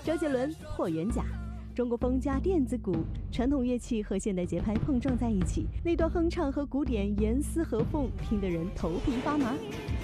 周杰伦《霍元甲》。中国风加电子鼓，传统乐器和现代节拍碰撞在一起，那段哼唱和鼓点严丝合缝，听得人头皮发麻。